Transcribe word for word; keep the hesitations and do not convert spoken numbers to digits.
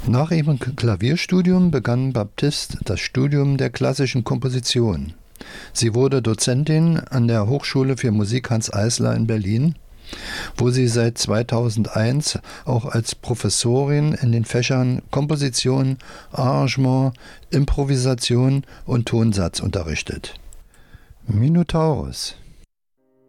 Nach ihrem Klavierstudium begann Baptiste das Studium der klassischen Komposition. Sie wurde Dozentin an der Hochschule für Musik Hanns Eisler in Berlin, wo sie seit zweitausendeins auch als Professorin in den Fächern Komposition, Arrangement, Improvisation und Tonsatz unterrichtet. Minotaurus